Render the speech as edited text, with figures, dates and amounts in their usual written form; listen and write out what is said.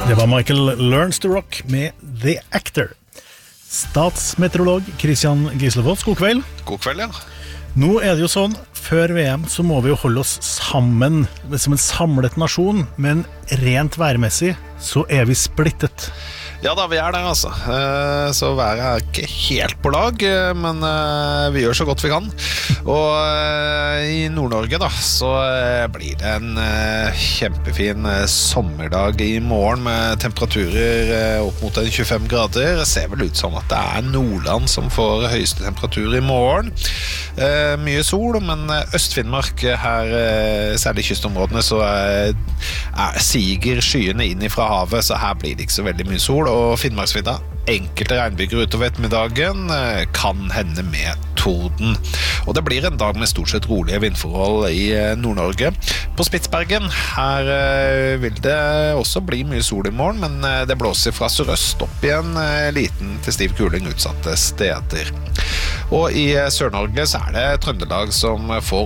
Det var Michael Learns to Rock med The Actor. Statsmeteorolog Christian Gislevås, god kveld. God kveld, ja. Nå det jo sånn, før VM så må vi jo holde oss sammen som en samlet nasjon, men rent værmessig så vi splittet. Ja da, vi det altså. Så været ikke helt på lag, men vi gjør så godt vi kan. Og i Nord-Norge da, så blir det en kjempefin sommerdag i morgen med temperaturer opp mot 25 grader. Det ser vel ut som at det Nordland som får høyeste temperatur i morgen. Mye sol, men Øst-Finnmark her, særlig kystområdene, så siger skyene inn fra havet, så her blir det ikke så veldig mye sol. Og Finnmarksvidda, enkelte regnbyger utover ettermiddagen, kan hende med torden. Og det blir en dag med stort sett rolige vindforhold i Nord-Norge. På Spitsbergen, her vil det også bli mye sol i morgen, men det blåser fra sørøst opp igjen, liten til stiv kuling utsatte steder. Og i Sør-Norge så det Trøndelag som får